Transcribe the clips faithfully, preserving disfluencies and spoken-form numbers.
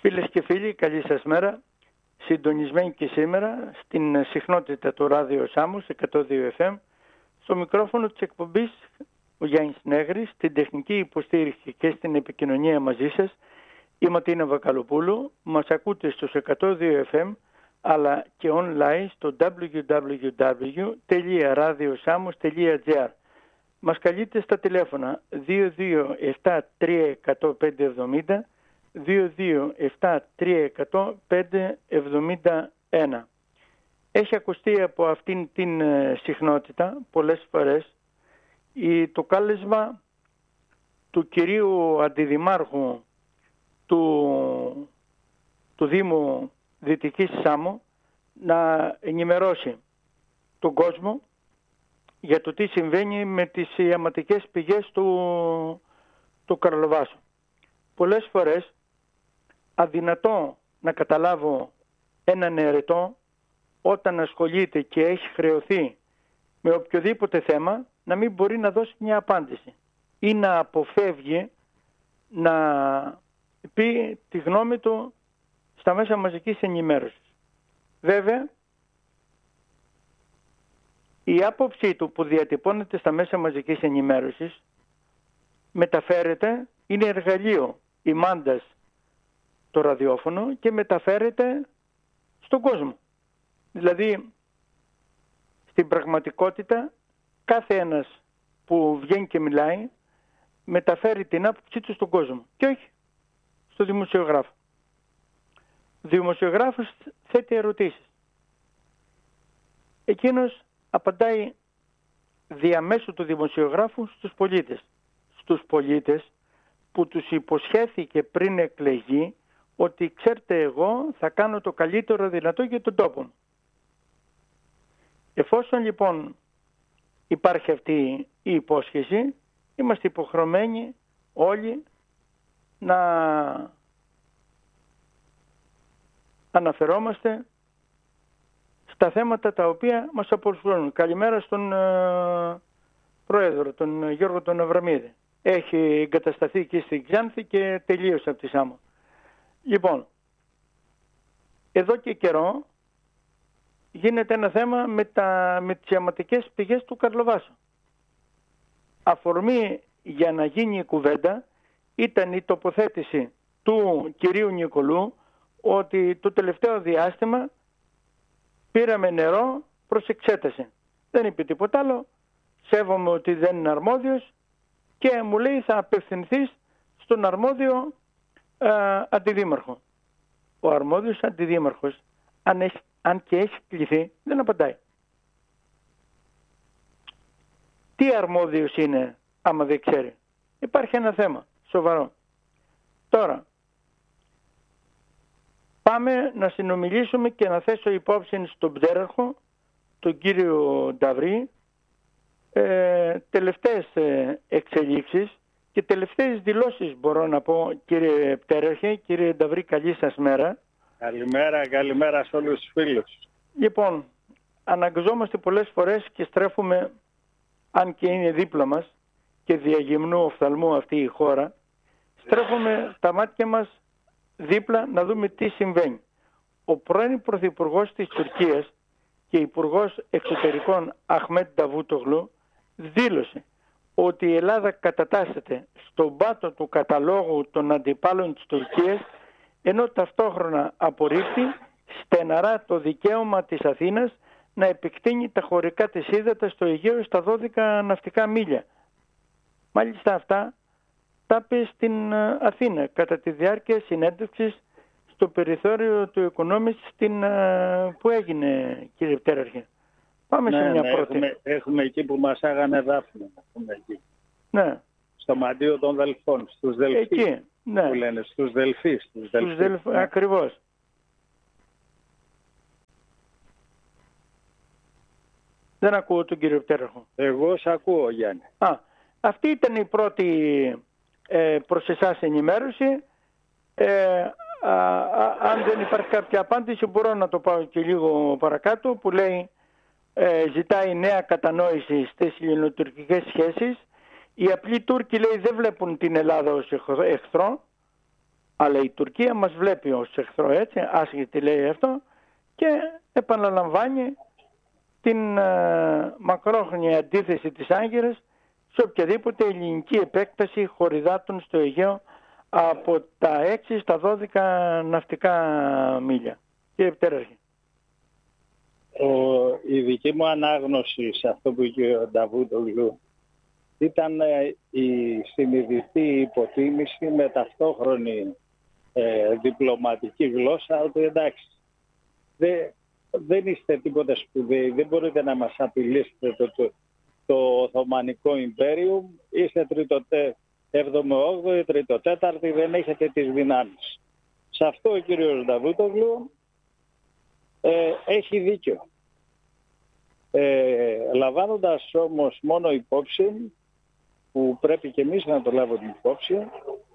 Φίλες και φίλοι, καλή σας μέρα. Συντονισμένοι και σήμερα στην συχνότητα του Ράδιο Σάμος εκατόν δύο εφ εμ, στο μικρόφωνο της εκπομπής ο Γιάννης Νέγρης, στην τεχνική υποστήριξη και στην επικοινωνία μαζί σας η Ματίνα Βακαλοπούλου. Μας ακούτε στους εκατόν δύο εφ εμ αλλά και online στο double-u double-u double-u τελεία radiosamos τελεία gr. Μας καλείτε στα τηλέφωνα δύο δύο επτά τρία ένα μηδέν πέντε εβδομήντα, δύο δύο επτά τρία ένα μηδέν πέντε εβδομήντα ένα. Έχει ακουστεί από αυτήν την συχνότητα πολλές φορές το κάλεσμα του κυρίου Αντιδημάρχου του, του Δήμου Δυτικής Σάμου να ενημερώσει τον κόσμο για το τι συμβαίνει με τις ιαματικές πηγές του, του Καρλοβάσου. Πολλές φορές αδυνατό να καταλάβω έναν αιρετό όταν ασχολείται και έχει χρεωθεί με οποιοδήποτε θέμα να μην μπορεί να δώσει μια απάντηση ή να αποφεύγει να πει τη γνώμη του στα μέσα μαζικής ενημέρωσης. Βέβαια, η άποψή του που διατυπώνεται στα μέσα μαζικής ενημέρωσης μεταφέρεται, είναι εργαλείο ημάντας το ραδιόφωνο και μεταφέρεται στον κόσμο. Δηλαδή, στην πραγματικότητα, κάθε ένας που βγαίνει και μιλάει μεταφέρει την άποψή του στον κόσμο και όχι στο δημοσιογράφο. Ο δημοσιογράφος θέτει ερωτήσεις. Εκείνος απαντάει διαμέσου του δημοσιογράφου στους πολίτες. Στους πολίτες που τους υποσχέθηκε πριν εκλεγεί ότι ξέρετε εγώ θα κάνω το καλύτερο δυνατό για τον τόπο μου. Εφόσον λοιπόν υπάρχει αυτή η υπόσχεση, είμαστε υποχρεωμένοι όλοι να αναφερόμαστε στα θέματα τα οποία μας αποσχολούν. Καλημέρα στον ε, Πρόεδρο, τον Γιώργο τον Αβραμίδη. Έχει εγκατασταθεί εκεί στην Ξάνθη και τελείωσε από τη Σάμο. Λοιπόν, εδώ και καιρό γίνεται ένα θέμα με, τα, με τις ιαματικές πηγές του Καρλοβάσου. Αφορμή για να γίνει η κουβέντα ήταν η τοποθέτηση του κυρίου Νικολού ότι το τελευταίο διάστημα πήραμε νερό προς εξέταση. Δεν είπε τίποτα άλλο, σέβομαι ότι δεν είναι αρμόδιος και μου λέει θα απευθυνθείς στον αρμόδιο ε, αντιδήμαρχο. Ο αρμόδιος αντιδήμαρχος, αν, έχει, αν και έχει κληθεί, δεν απαντάει. Τι αρμόδιος είναι άμα δεν ξέρει? Υπάρχει ένα θέμα σοβαρό. Τώρα, πάμε να συνομιλήσουμε και να θέσω υπόψη στον πτέραρχο, τον κύριο Νταβρή, ε, τελευταίες ε, εξελίξεις και τελευταίες δηλώσεις μπορώ να πω, κύριε πτέραρχε, κύριε Νταβρή, καλή σας μέρα. Καλημέρα, καλημέρα σε όλους τους φίλους. Λοιπόν, αναγκαζόμαστε πολλές φορές και στρέφουμε, αν και είναι δίπλα μας και διαγυμνού οφθαλμού αυτή η χώρα, στρέφουμε τα μάτια μας δίπλα να δούμε τι συμβαίνει. Ο πρώην Πρωθυπουργός της Τουρκίας και Υπουργός Εξωτερικών Αχμέντ Νταβούτογλου δήλωσε ότι η Ελλάδα κατατάσσεται στον πάτο του καταλόγου των αντιπάλων της Τουρκίας, ενώ ταυτόχρονα απορρίπτει στεναρά το δικαίωμα της Αθήνας να επεκτείνει τα χωρικά της ύδατα στο Αιγαίο στα δώδεκα ναυτικά μίλια. Μάλιστα αυτά τα είπε στην Αθήνα κατά τη διάρκεια συνέντευξης στο περιθώριο του Economist στην, που έγινε, κύριε Πτέραρχε. Πάμε ναι, σε μια ναι, πρώτη. Έχουμε, έχουμε εκεί που μας άγανε δάφνη. Εκεί. Ναι. Στο μαντίο των Δελφών, στους Δελφείς. Εκεί, ναι. Που λένε, στους Δελφείς. Στους στους Δελφείς, ναι. Ακριβώς. Δεν ακούω τον κύριο Πτέραρχο. Εγώ σ' ακούω, Γιάννη. Α, αυτή ήταν η πρώτη ε, προς εσάς ενημέρωση. Ε, α, α, αν δεν υπάρχει κάποια απάντηση μπορώ να το πάω και λίγο παρακάτω, που λέει ε, ζητάει νέα κατανόηση στις ελληνοτουρκικές σχέσεις. Οι απλοί Τούρκοι, λέει, δεν βλέπουν την Ελλάδα ως εχθρό. Αλλά η Τουρκία μας βλέπει ως εχθρό, έτσι, άσχετη λέει αυτό, και επαναλαμβάνει την ε, μακρόχρονια αντίθεση της Άγκυρας σε οποιαδήποτε ελληνική επέκταση χωριδάτων στο Αιγαίο από τα έξι στα δώδεκα ναυτικά μίλια. Κύριε Πτέραρχη. Ο, η δική μου ανάγνωση σε αυτό που είπε ο Νταβούτογλου ήταν ε, η συνειδητή υποτίμηση με ταυτόχρονη ε, διπλωματική γλώσσα, ότι εντάξει, δε, δεν είστε τίποτα σπουδαίοι, δεν μπορείτε να μας απειλήσετε το, το, το Οθωμανικό Ιμπέριουμ, είστε τριτοτε, έβδομο όγδοη, τριτοτέταρτη, δεν έχετε τις δυνάμεις. Σε αυτό ο κύριος Νταβούτογλου ε, έχει δίκιο. Ε, λαμβάνοντας όμως μόνο υπόψη, που πρέπει και εμείς να το λάβουμε υπόψη,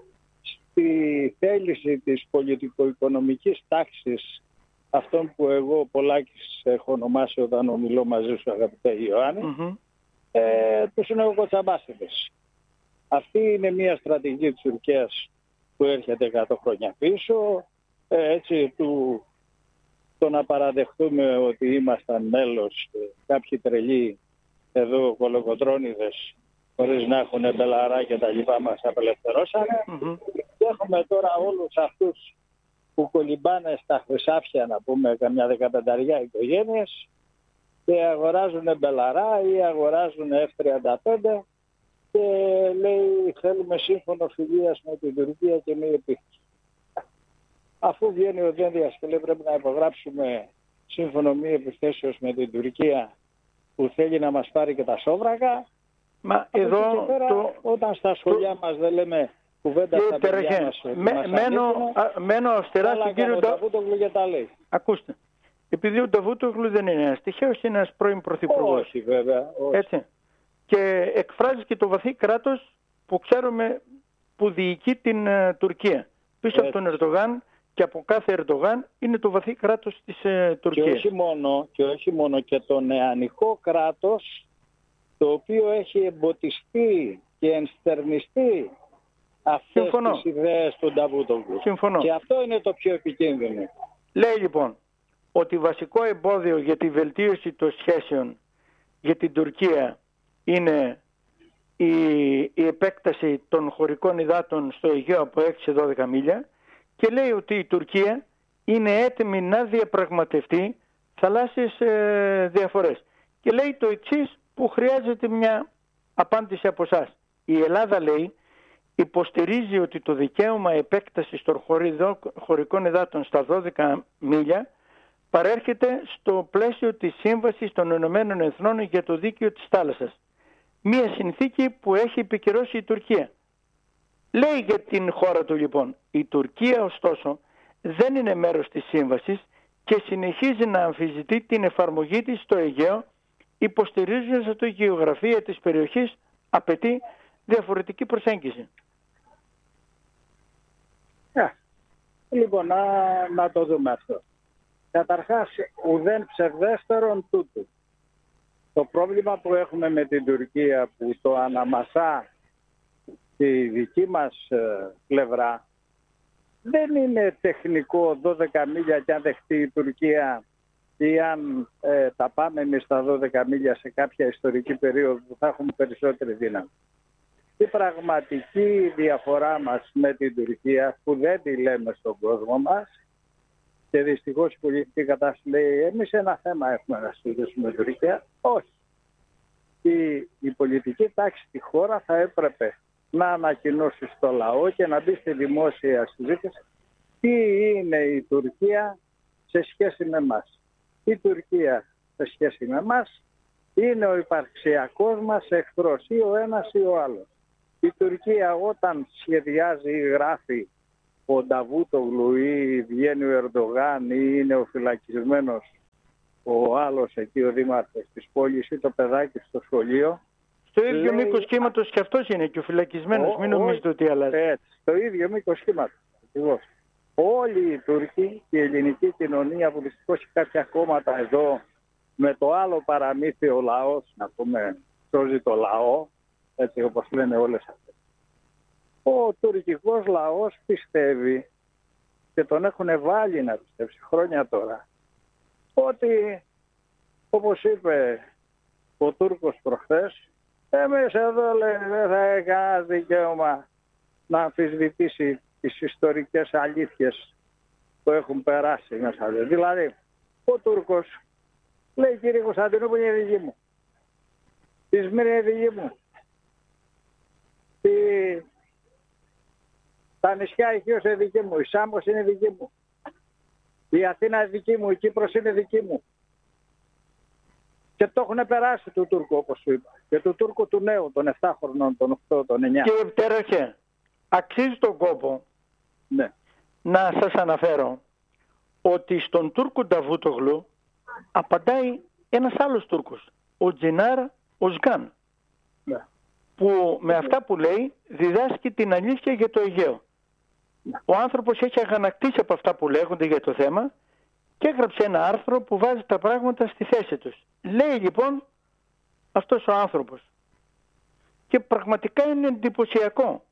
στη θέληση της πολιτικο-οικονομικής τάξης, αυτών που εγώ Πολάκης έχω ονομάσει όταν ομιλώ μαζί σου, αγαπητέ Ιωάννη, mm-hmm. ε, τους νεοκοτσαμπάσιδες. Αυτή είναι μια στρατηγική της Τουρκίας που έρχεται εκατό χρόνια πίσω, ε, έτσι του, το να παραδεχτούμε ότι ήμασταν μέλος, κάποιοι τρελοί εδώ κολοκοτρώνιδες, χωρίς να έχουν μπελαρά και τα λοιπά, μας απελευθερώσανε. Mm-hmm. Και έχουμε τώρα όλους αυτούς που κολυμπάνε στα χρυσάφια, να πούμε, καμιά δεκαπενταριά οικογένειες, και αγοράζουν μπελαρά ή αγοράζουν εφ τριάντα πέντε και λέει θέλουμε σύμφωνο φιλίας με την Τουρκία και μη επίθεση. Αφού βγαίνει ο Δένδιας και λέει πρέπει να υπογράψουμε σύμφωνο μη επιθέσεως με την Τουρκία που θέλει να μας πάρει και τα σόβρακα, μα εδώ πέρα, το, όταν στα σχολεία το, μας δεν λέμε κουβέντα στα παιδιά μας, με, μας μένω, α, μένω αυστηρά στον κύριο Νταβούτογλου και τα λέει. Ακούστε, επειδή ο Νταβούτογλου δεν είναι ένας τυχαίος, είναι ένας πρώην πρωθυπουργός. Όχι βέβαια. Όχι. Έτσι. Και εκφράζει και το βαθύ κράτος που ξέρουμε που διοικεί την uh, Τουρκία. Πίσω Έτσι. από τον Ερντογάν και από κάθε Ερντογάν είναι το βαθύ κράτος της uh, Τουρκίας. Και όχι μόνο και, όχι μόνο, και το νεανικό κράτος, το οποίο έχει εμποτιστεί και ενστερνιστεί αυτές Συμφωνώ. τις ιδέες του Νταβούτογλου. Συμφωνώ. Και αυτό είναι το πιο επικίνδυνο. Λέει λοιπόν ότι βασικό εμπόδιο για τη βελτίωση των σχέσεων για την Τουρκία είναι η, η επέκταση των χωρικών υδάτων στο Αιγαίο από έξι σε δώδεκα μίλια, και λέει ότι η Τουρκία είναι έτοιμη να διαπραγματευτεί θαλάσσιες ε, διαφορές. Και λέει το εξής που χρειάζεται μια απάντηση από εσάς. Η Ελλάδα, λέει, υποστηρίζει ότι το δικαίωμα επέκτασης των χωρικών υδάτων στα δώδεκα μίλια παρέρχεται στο πλαίσιο της Σύμβασης των Ηνωμένων Εθνών για το Δίκαιο της Θάλασσας. Μία συνθήκη που έχει επικυρώσει η Τουρκία. Λέει για την χώρα του λοιπόν, η Τουρκία ωστόσο δεν είναι μέρος της Σύμβασης και συνεχίζει να αμφισβητεί την εφαρμογή της στο Αιγαίο, υποστηρίζοντας ότι η γεωγραφία της περιοχής απαιτεί διαφορετική προσέγγιση. Yeah. Λοιπόν, να, να το δούμε αυτό. Καταρχάς, ουδέν ψευδέστερον τούτου. Το πρόβλημα που έχουμε με την Τουρκία, που το αναμασά τη δική μας ε, πλευρά, δεν είναι τεχνικό δώδεκα μίλια και αν δεχτεί η Τουρκία ή αν ε, τα πάμε εμείς στα δώδεκα μίλια σε κάποια ιστορική περίοδο που θα έχουμε περισσότερη δύναμη. Η πραγματική διαφορά μας με την Τουρκία, που δεν τη λέμε στον κόσμο μας, και δυστυχώς η πολιτική κατάσταση λέει εμείς ένα θέμα έχουμε να συζητήσουμε με την Τουρκία. Όχι. Η, η πολιτική τάξη στη χώρα θα έπρεπε να ανακοινώσει στο λαό και να μπει στη δημόσια συζήτηση τι είναι η Τουρκία σε σχέση με εμάς. Η Τουρκία σε σχέση με εμάς είναι ο υπαρξιακός μας εχθρός, ή ο ένας ή ο άλλος. Η Τουρκία όταν σχεδιάζει ή γράφει ο Νταβούτογλου ή βγαίνει ο Ερντογάν ή είναι ο φυλακισμένος ο άλλος εκεί ο δήμαρχος της πόλης ή το παιδάκι στο σχολείο, στο ίδιο λέει... μήκος κύματος και αυτός είναι και ο φυλακισμένος, ο, μην νομίζετε ο, ότι αλλάζει. Έτσι, στο ίδιο μήκος κύματος. Ακριβώς. Όλοι οι Τούρκοι και η ελληνική κοινωνία, που δυστυχώς έχει κάποια κόμματα εδώ με το άλλο παραμύθι ο λαός, να πούμε, σώζει το λαό, έτσι όπως λένε όλες αυτές. Ο τουρκικός λαός πιστεύει, και τον έχουν βάλει να πιστέψει χρόνια τώρα, ότι, όπως είπε ο Τούρκος προχθές, εμείς εδώ λέει, δεν θα έχει κανένα δικαίωμα να αμφισβητήσει τις ιστορικές αλήθειες που έχουν περάσει μέσα. Δηλαδή, ο Τούρκος λέει, κύριε Κωνσταντινούπολη είναι δική μου, η Σμύρνη είναι δική μου, η... τα νησιά Ιχίος είναι δική μου, η Σάμος είναι δική μου, η Αθήνα είναι δική μου, η Κύπρος είναι δική μου. Και το έχουν περάσει του Τούρκου, όπως σου είπα. Και του Τούρκου του νέου, των επτά χρονών, των οκτώ, των εννιά. Κύριε Πτέραρχε, αξίζει τον κόπο, ναι, να σας αναφέρω ότι στον Τούρκο Νταβούτογλου απαντάει ένας άλλος Τούρκος, ο Τζινάρ Οσγκάν, ναι, που με αυτά που λέει διδάσκει την αλήθεια για το Αιγαίο. Ναι. Ο άνθρωπος έχει αγανακτήσει από αυτά που λέγονται για το θέμα και έγραψε ένα άρθρο που βάζει τα πράγματα στη θέση τους. Λέει λοιπόν αυτός ο άνθρωπος, και πραγματικά είναι εντυπωσιακό,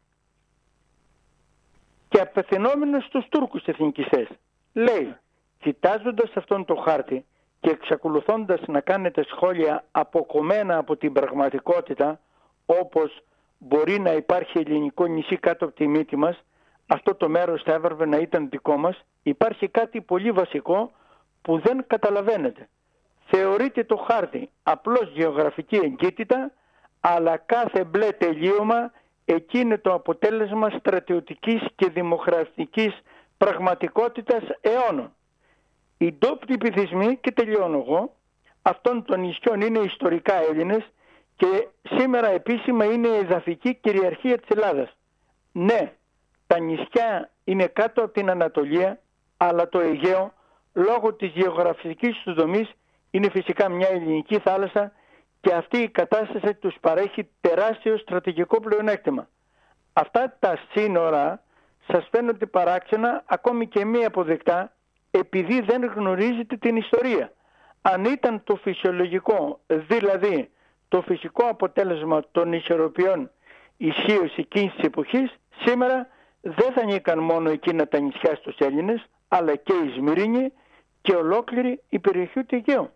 και απευθυνόμενος στους Τούρκους εθνικιστές, λέει, κοιτάζοντας αυτόν το χάρτη και εξακολουθώντας να κάνετε σχόλια αποκομμένα από την πραγματικότητα, όπως μπορεί να υπάρχει ελληνικό νησί κάτω από τη μύτη μας, αυτό το μέρος θα έπρεπε να ήταν δικό μας, υπάρχει κάτι πολύ βασικό που δεν καταλαβαίνετε. Θεωρείτε το χάρτη απλώς γεωγραφική εγκύτητα, αλλά κάθε μπλε τελείωμα εκεί είναι το αποτέλεσμα στρατιωτικής και δημοκρατικής πραγματικότητας αιώνων. Οι ντόπιοι πληθυσμοί, και τελειώνω εγώ, αυτών των νησιών είναι ιστορικά Έλληνες και σήμερα επίσημα είναι η εδαφική κυριαρχία της Ελλάδας. Ναι, τα νησιά είναι κάτω από την Ανατολία, αλλά το Αιγαίο, λόγω της γεωγραφικής του δομής, είναι φυσικά μια ελληνική θάλασσα και αυτή η κατάσταση τους παρέχει τεράστιο στρατηγικό πλεονέκτημα. Αυτά τα σύνορα σας φαίνονται παράξενα, ακόμη και μη αποδεκτά, επειδή δεν γνωρίζετε την ιστορία. Αν ήταν το φυσιολογικό, δηλαδή το φυσικό αποτέλεσμα των ισορροπιών ισχύως εκείνης της εποχής, σήμερα δεν θα ανήκαν μόνο εκείνα τα νησιά στους Έλληνες, αλλά και η Σμύρνη και ολόκληρη η περιοχή του Αιγαίου.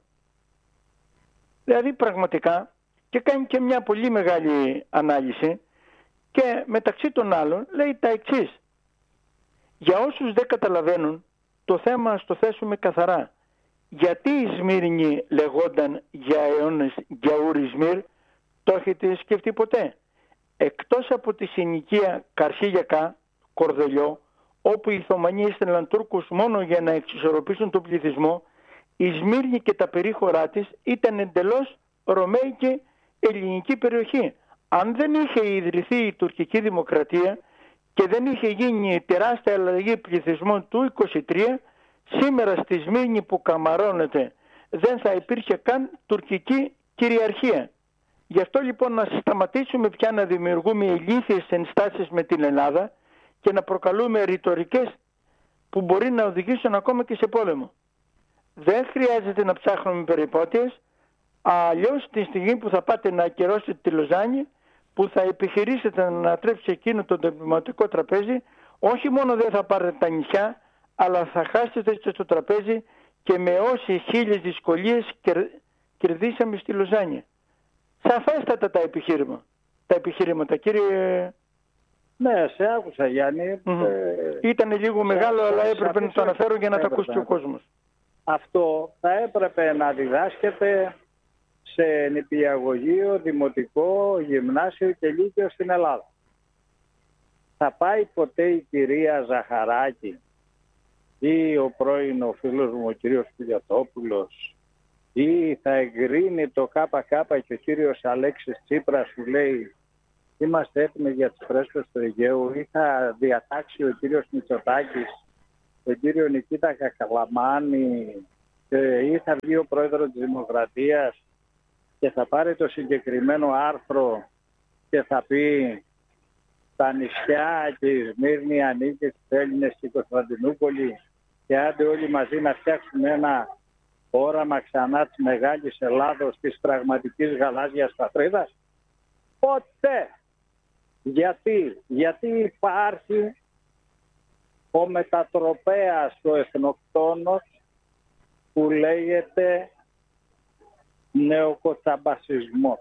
Δηλαδή πραγματικά, και κάνει και μια πολύ μεγάλη ανάλυση, και μεταξύ των άλλων λέει τα εξής. Για όσους δεν καταλαβαίνουν, το θέμα ας το θέσουμε καθαρά. Γιατί η Σμύρνη λεγόταν για αιώνες Γιαούρι Σμύρ, το έχετε σκεφτεί ποτέ? Εκτός από τη συνοικία Καρσίγιακά, Κορδελιό, όπου οι Οθωμανοί έστελναν Τούρκους μόνο για να εξισορροπήσουν τον πληθυσμό, η Σμύρνη και τα περίχωρά της ήταν εντελώς ρωμαϊκή ελληνική περιοχή. Αν δεν είχε ιδρυθεί η τουρκική δημοκρατία και δεν είχε γίνει τεράστια αλλαγή πληθυσμών του είκοσι τρία, σήμερα στη Σμύρνη που καμαρώνεται δεν θα υπήρχε καν τουρκική κυριαρχία. Γι' αυτό λοιπόν να σταματήσουμε πια να δημιουργούμε ηλίθιες ενστάσεις με την Ελλάδα και να προκαλούμε ρητορικές που μπορεί να οδηγήσουν ακόμα και σε πόλεμο. Δεν χρειάζεται να ψάχνουμε περιπέτειες, αλλιώς τη στιγμή που θα πάτε να ακυρώσετε τη Λοζάνη, που θα επιχειρήσετε να ανατρέψετε εκείνο το διπλωματικό τραπέζι, όχι μόνο δεν θα πάρετε τα νησιά, αλλά θα χάσετε στο τραπέζι και με όσες χίλιες δυσκολίες κερδίσαμε στη Λοζάνη. Σαφέστατα τα επιχείρημα. Τα επιχειρήματα, κύριε... Ναι, σε άκουσα, Γιάννη. Mm-hmm. Ε... Ήταν λίγο μεγάλο, αλλά έπρεπε να το αναφέρω για να το ακούσει ο κόσμος. Αυτό θα έπρεπε να διδάσκεται σε νηπιαγωγείο, δημοτικό, γυμνάσιο και λύκειο στην Ελλάδα. Θα πάει ποτέ η κυρία Ζαχαράκη ή ο πρώην ο φίλος μου ο κύριος Πιλιατόπουλος ή θα εγκρίνει το ΚΚ και ο κύριος Αλέξης Τσίπρας που λέει είμαστε έτοιμοι για τις φρέσκες του Αιγαίου, ή θα διατάξει ο κύριος Μητσοτάκης, τον κύριο Νικήτα Κακαλαμάνη, ή θα βγει ο πρόεδρος της Δημοκρατίας και θα πάρει το συγκεκριμένο άρθρο και θα πει τα νησιά και η Σμύρνη ανήκει στους Έλληνες και η Κωνσταντινούπολη και άντε όλοι μαζί να φτιάξουμε ένα όραμα ξανά της μεγάλης Ελλάδος, της πραγματικής γαλάζιας πατρίδας. Ποτέ! Γιατί, γιατί υπάρχει ο μετατροπέας, ο εθνοκτόνος που λέγεται νεοκοτσαμπασισμός.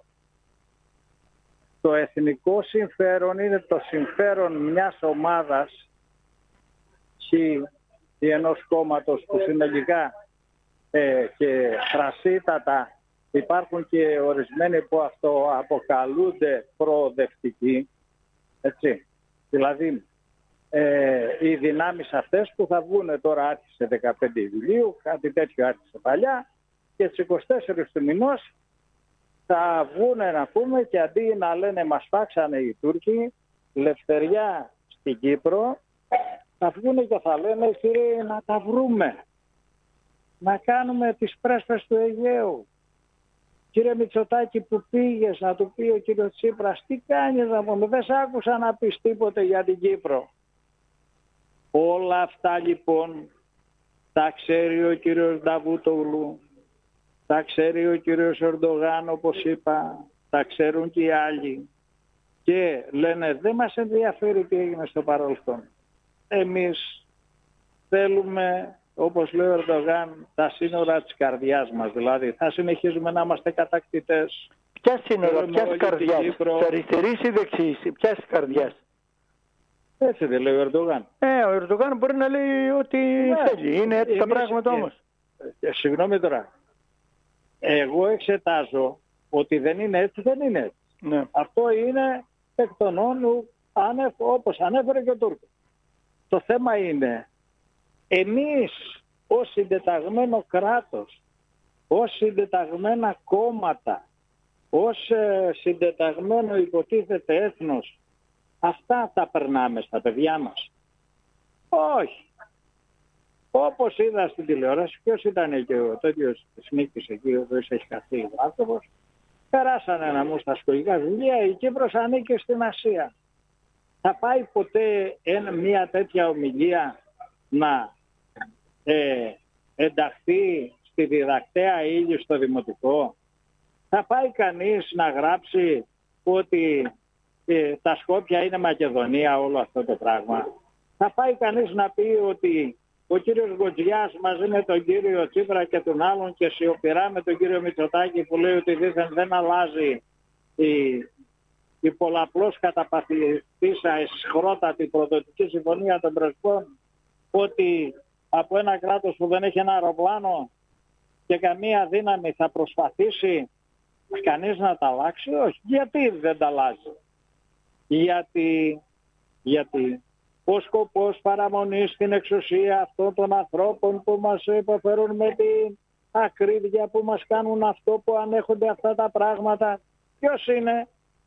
Το εθνικό συμφέρον είναι το συμφέρον μιας ομάδας ή ενός κόμματος που συνολικά ε, και φρασίτατα υπάρχουν και ορισμένοι που αυτό αποκαλούνται προοδευτικοί, έτσι. Δηλαδή ε, οι δυνάμεις αυτές που θα βγουν τώρα, άρχισε δεκαπέντε Ιουλίου, κάτι τέτοιο άρχισε παλιά, και στις είκοσι τέσσερις του μηνός θα βγούνε να πούμε, και αντί να λένε μας φάξανε οι Τούρκοι, ελευθεριά στην Κύπρο, θα βγούνε και θα λένε κύριε να τα βρούμε, να κάνουμε τις πρέσπες του Αιγαίου. Κύριε Μητσοτάκη που πήγες, να του πει ο κύριος Τσίπρας, τι κάνεις να πούμε, δεν σ' άκουσα να πεις τίποτε για την Κύπρο. Όλα αυτά λοιπόν τα ξέρει ο κύριος Νταβούτογλου, τα ξέρει ο κύριος Ερντογάν όπως είπα, τα ξέρουν και οι άλλοι. Και λένε δεν μας ενδιαφέρει τι έγινε στο παρελθόν. Εμείς θέλουμε, όπως λέει ο Ερντογάν, τα σύνορα της καρδιάς μας. Δηλαδή θα συνεχίζουμε να είμαστε κατακτητές. Ποια σύνορα, ποιας καρδιάς, της αριστερής ή δεξής, ποιας καρδιάς? Έτσι δεν λέει ο Ερντογάν. Ε, ο Ερντογάν μπορεί να λέει ό,τι ναι, θέλει. Είναι έτσι τα πράγματα όμως. Ε, ε, συγγνώμη τώρα. Εγώ εξετάζω ότι δεν είναι έτσι, δεν είναι έτσι. Ναι. Αυτό είναι εκ των όνου, όπως ανέφερε και ο Τούρκος. Το θέμα είναι, εμείς ως συντεταγμένο κράτος, ως συντεταγμένα κόμματα, ως ε, συντεταγμένο υποτίθεται έθνος, αυτά τα περνάμε στα παιδιά μας? Όχι. Όπως είδα στην τηλεόραση, ποιος ήταν και ο τέτοιος Σμίκης εκεί, ο οποίος έχει χαθεί ο άνθρωπος, περάσανε να μου στα σχολικά βιβλία, η Κύπρος ανήκει στην Ασία. Θα πάει ποτέ ένα, μια τέτοια ομιλία να ε, ενταχθεί στη διδακτέα ύλη στο δημοτικό? Θα πάει κανείς να γράψει ότι ε, τα Σκόπια είναι Μακεδονία, όλο αυτό το πράγμα? Θα πάει κανείς να πει ότι ο κύριος Γκοτζιάς μαζί με τον κύριο Τσίπρα και τον άλλον και σιωπηρά με τον κύριο Μητσοτάκη που λέει ότι δήθεν δεν αλλάζει η, η πολλαπλώς καταπατητήσα εσχρότατη προδοτική συμφωνία των Πρεσπών, ότι από ένα κράτος που δεν έχει ένα αεροπλάνο και καμία δύναμη θα προσπαθήσει κανείς να τα αλλάξει? Όχι. Γιατί δεν τα αλλάζει? Γιατί, γιατί ο σκοπός παραμονής στην εξουσία αυτών των ανθρώπων που μας υποφέρουν με την ακρίβεια, που μας κάνουν αυτό, που ανέχονται αυτά τα πράγματα, ποιος είναι?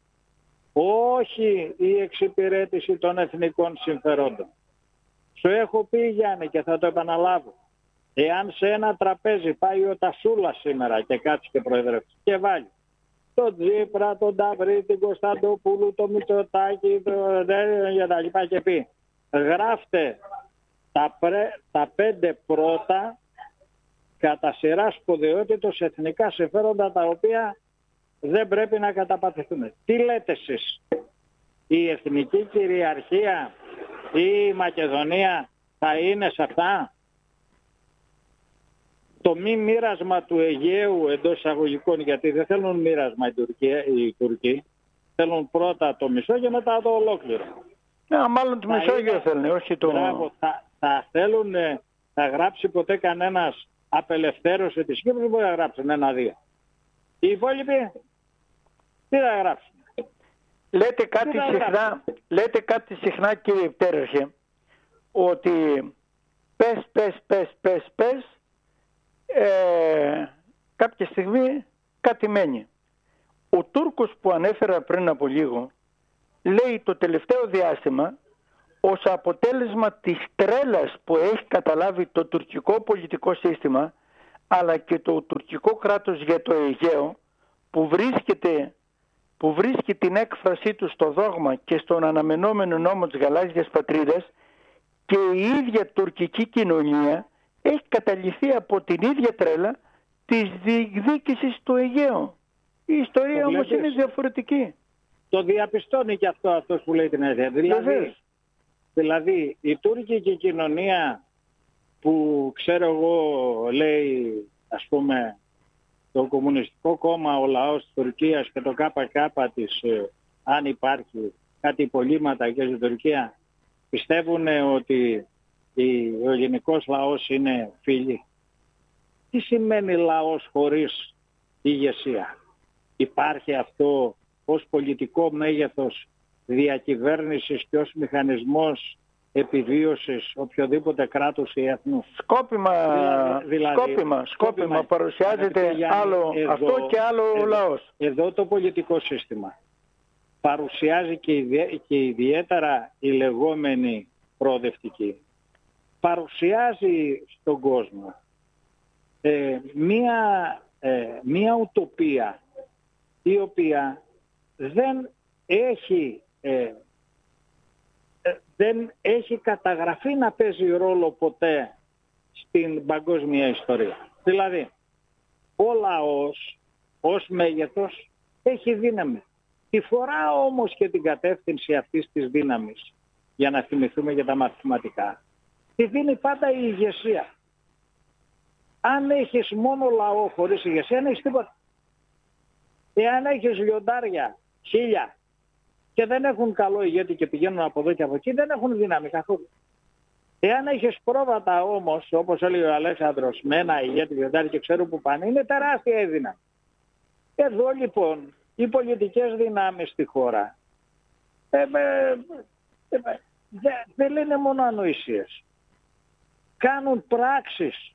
Όχι η εξυπηρέτηση των εθνικών συμφερόντων. Σου έχω πει, Γιάννη, και θα το επαναλάβω, εάν σε ένα τραπέζι πάει ο Τασούλας σήμερα και κάτσει και προεδρεύσει και βάλει τον Τζίπρα, τον Ταυρή, την Κωνσταντοπούλου, τον Μητσοτάκη, το για τα λοιπά και πει γράφτε τα, πρέ, τα πέντε πρώτα κατά σειρά σπουδαιότητος εθνικά συμφέροντα τα οποία δεν πρέπει να καταπατηθούν. Τι λέτε εσείς? Η εθνική κυριαρχία ή η Μακεδονία θα είναι σε αυτά? Το μη μοίρασμα του Αιγαίου εντός εισαγωγικών, γιατί δεν θέλουν μοίρασμα οι Τουρκοί, οι Τουρκοί θέλουν πρώτα το μισό και μετά το ολόκληρο. Ναι, μάλλον το Μεσόγειο θέλουν, όχι το... Μπράβο, θα, θα θέλουν, θα γράψει ποτέ κανένας απελευθέρωση της Κύπρου? Μπορεί να γράψουν ένα-δύο. Οι υπόλοιποι τι θα γράψουν? Λέτε κάτι, συχνά, λέτε κάτι συχνά κύριε Πτέραρχε, ότι πες, πες, πες, πες, πες, ε, κάποια στιγμή κάτι μένει. Ο Τούρκος που ανέφερα πριν από λίγο λέει το τελευταίο διάστημα, ως αποτέλεσμα της τρέλας που έχει καταλάβει το τουρκικό πολιτικό σύστημα αλλά και το τουρκικό κράτος για το Αιγαίο, που βρίσκεται, που βρίσκει την έκφρασή του στο δόγμα και στον αναμενόμενο νόμο της γαλάζιας πατρίδας, και η ίδια τουρκική κοινωνία έχει καταληφθεί από την ίδια τρέλα της διεκδίκησης του Αιγαίου. Η ιστορία όμως είναι διαφορετική. το διαπιστώνει και αυτό αυτός που λέει την αλήθεια. Δηλαδή, δηλαδή η τουρκική κοινωνία που ξέρω εγώ λέει ας πούμε το Κομμουνιστικό Κόμμα, ο λαός της Τουρκίας και το ΚΚ της, ε, αν υπάρχει κάτι υπολείμματα και στην Τουρκία, πιστεύουν ότι η, ο ελληνικός λαός είναι φίλοι. Τι σημαίνει λαός χωρίς ηγεσία? Υπάρχει αυτό ως πολιτικό μέγεθος διακυβέρνησης και ως μηχανισμός επιβίωσης οποιοδήποτε κράτους ή έθνους? Σκόπιμα, δηλαδή, σκόπιμα, σκόπιμα παρουσιάζεται άλλο εδώ, αυτό και άλλο εδώ, ο λαός. Εδώ το πολιτικό σύστημα παρουσιάζει και, ιδι, και ιδιαίτερα η λεγόμενη προοδευτική. Παρουσιάζει στον κόσμο ε, μία, ε, μία ουτοπία η οποία δεν έχει, ε, ε, δεν έχει καταγραφεί να παίζει ρόλο ποτέ στην παγκόσμια ιστορία. Δηλαδή, ο λαός ως μέγεθος έχει δύναμη. Τη φορά όμως και την κατεύθυνση αυτής της δύναμης, για να θυμηθούμε για τα μαθηματικά, τη δίνει πάντα η ηγεσία. Αν έχεις μόνο λαό χωρίς ηγεσία, δεν έχεις τίποτα. Εάν έχεις λιοντάρια, χίλια, και δεν έχουν καλό ηγέτη και πηγαίνουν από εδώ και από εκεί, δεν έχουν δύναμη καθόλου. Εάν έχεις πρόβατα όμως, όπως έλεγε ο Αλέξανδρος, με ένα ηγέτη λιοντάρι και ξέρουν που πάνε, είναι τεράστια η δύναμη. Εδώ λοιπόν οι πολιτικές δυνάμεις στη χώρα ε, ε, ε, ε, δεν δε λένε μόνο ανοησίες. Κάνουν πράξεις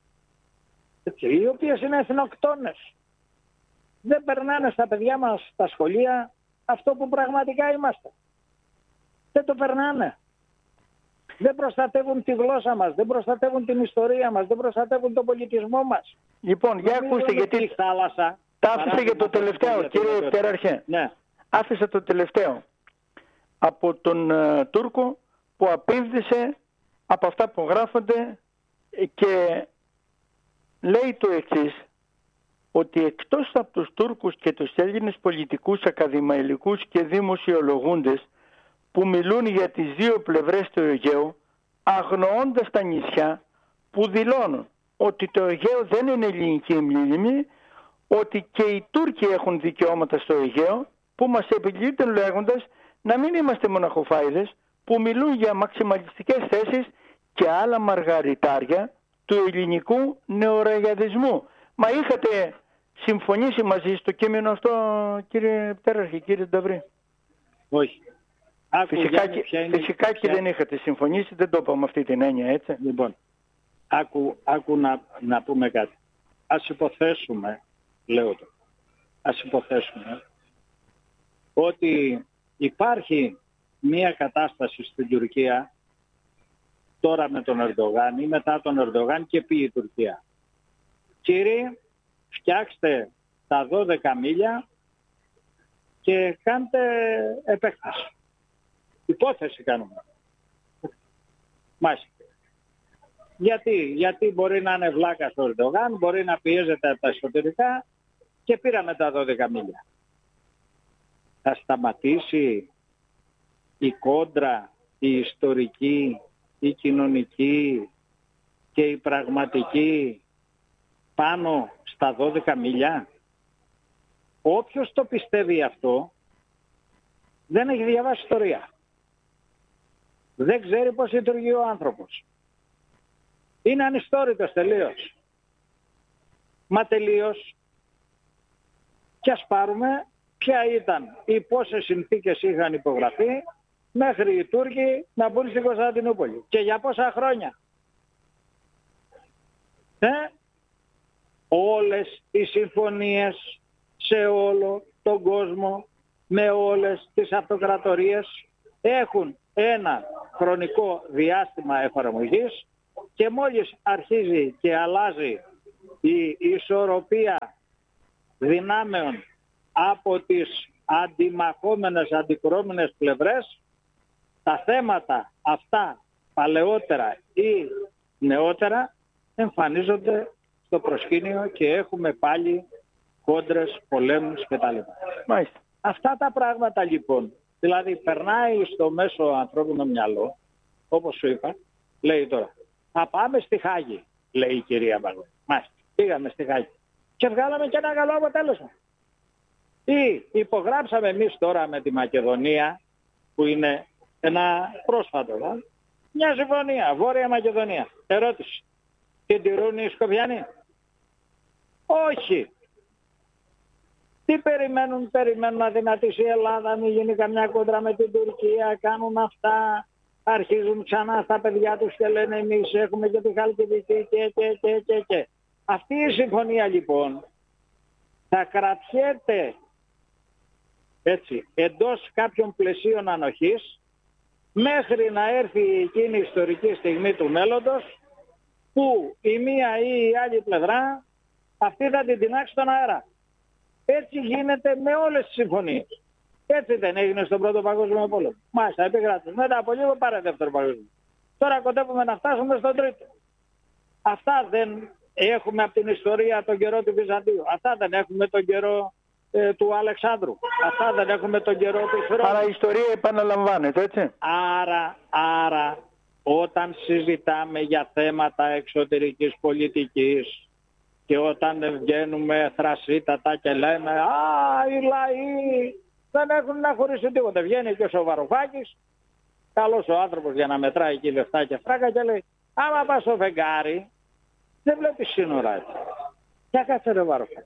οι οποίες είναι εθνοκτόνες. Δεν περνάνε στα παιδιά μας στα σχολεία αυτό που πραγματικά είμαστε. Δεν το περνάνε. Δεν προστατεύουν τη γλώσσα μας, δεν προστατεύουν την ιστορία μας, δεν προστατεύουν τον πολιτισμό μας. Λοιπόν, για ακούστε γιατί... Η θάλασσα... Τα άφησα για το τελευταίο, κύριε Πτεράρχε. Ναι. Άφησα το τελευταίο. Από τον uh, Τούρκο που απήντησε από αυτά που γράφονται και λέει το εξής, ότι εκτός από τους Τούρκους και τους Έλληνες πολιτικούς, ακαδημαϊκούς και δημοσιολογούντες που μιλούν για τις δύο πλευρές του Αιγαίου, αγνοώντας τα νησιά που δηλώνουν ότι το Αιγαίο δεν είναι ελληνική μνήμη, ότι και οι Τούρκοι έχουν δικαιώματα στο Αιγαίο, που μας επιλύεται λέγοντας να μην είμαστε μοναχοφάιδες, που μιλούν για μαξιμαλιστικές θέσεις και άλλα μαργαριτάρια του ελληνικού νεοραγιαδισμού. Μα είχατε συμφωνήσει μαζί στο κείμενο αυτό, κύριε Πτέραρχε, κύριε Νταβρή? Όχι. Άκου, φυσικά Γιάννη, και, είναι, φυσικά και δεν είχατε συμφωνήσει, δεν το είπα με αυτή την έννοια, έτσι. Λοιπόν, άκου, άκου να, να πούμε κάτι. Ας υποθέσουμε, λέω το, ας υποθέσουμε ότι υπάρχει μία κατάσταση στην Τουρκία τώρα με τον Ερντογάν ή μετά τον Ερντογάν και πει η Τουρκία: κύριοι, φτιάξτε τα δώδεκα μίλια και κάντε επέκταση. Υπόθεση κάνουμε. Μάλιστα. Γιατί, γιατί μπορεί να είναι βλάκας ο Ερντογάν, μπορεί να πιέζεται από τα εσωτερικά και πήραμε τα δώδεκα μίλια. Θα σταματήσει η κόντρα, η ιστορική, η κοινωνική και η πραγματική πάνω στα δώδεκα μίλια? Όποιος το πιστεύει αυτό δεν έχει διαβάσει ιστορία. Δεν ξέρει πώς λειτουργεί ο άνθρωπος. Είναι ανιστόρητος τελείως. Μα τελείως. Και ας πάρουμε ποια ήταν ή πόσες συνθήκες είχαν υπογραφεί μέχρι οι Τούρκοι να μπουν στην Κωνσταντινούπολη. Και για πόσα χρόνια. Ε? Όλες οι συμφωνίες σε όλο τον κόσμο με όλες τις αυτοκρατορίες έχουν ένα χρονικό διάστημα εφαρμογής και μόλις αρχίζει και αλλάζει η ισορροπία δυνάμεων από τις αντιμαχόμενες, αντικρώμενες πλευρές, τα θέματα αυτά παλαιότερα ή νεότερα εμφανίζονται στο προσκήνιο και έχουμε πάλι κόντρες, πολέμους κτλ. Μάλιστα. Αυτά τα πράγματα λοιπόν, δηλαδή περνάει στο μέσο ανθρώπινο μυαλό, όπως σου είπα, λέει τώρα, θα πάμε στη Χάγη, λέει η κυρία Μπαρδέλη. Μάλιστα, πήγαμε στη Χάγη και βγάλαμε και ένα καλό αποτέλεσμα. Ή υπογράψαμε εμείς τώρα με τη Μακεδονία, που είναι ένα πρόσφατο, δε, μια συμφωνία, Βόρεια Μακεδονία. Ερώτηση, την τηρούν οι Σκοπιανοί? Όχι. Τι περιμένουν, περιμένουν να δυνατήσει η Ελλάδα, μην γίνει καμιά κόντρα με την Τουρκία, κάνουν αυτά, αρχίζουν ξανά στα παιδιά τους και λένε εμείς έχουμε και τη Χαλκιδική και και και και και. Αυτή η συμφωνία λοιπόν θα κρατιέται έτσι εντός κάποιων πλαισίων ανοχής μέχρι να έρθει εκείνη η ιστορική στιγμή του μέλλοντος που η μία ή η άλλη πλευρά αυτή θα την τεινάξει στον αέρα. Έτσι γίνεται με όλες τις συμφωνίες. Έτσι δεν έγινε στον Πρώτο Παγκόσμιο Πόλεμο? Μάλιστα, επικράτησε. Μετά από λίγο πάρε Δεύτερο Παγκόσμιο. Τώρα κοντεύουμε να φτάσουμε στον Τρίτο. Αυτά δεν έχουμε από την ιστορία τον καιρό του Βυζαντίου. Αυτά δεν έχουμε τον καιρό ε, του Αλεξάνδρου. Αυτά δεν έχουμε τον καιρό του Φερόντου. Άρα η ιστορία επαναλαμβάνεται, έτσι. Άρα, άρα, όταν συζητάμε για θέματα εξωτερικής πολιτικής και όταν βγαίνουμε θρασίτατα και λέμε «Α, οι λαοί δεν έχουν να χωρίσουν τίποτα». Βγαίνει και ο Βαρουφάκης, καλός ο άνθρωπος για να μετράει εκεί λεφτά και φράκα και λέει «Άμα πας στο φεγγάρι, δεν βλέπεις σύνορα έτσι». Για κάτσε ρε Βαρουφάκη.